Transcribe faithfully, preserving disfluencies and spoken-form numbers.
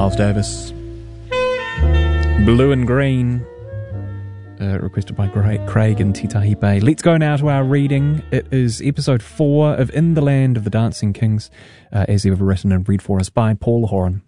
Miles Davis. Blue and Green, uh, requested by Craig and Titahi Bay. Let's go now to our reading. It is episode four of In the Land of the Dancing Kings, uh, as ever written and read for us by Paul Horan.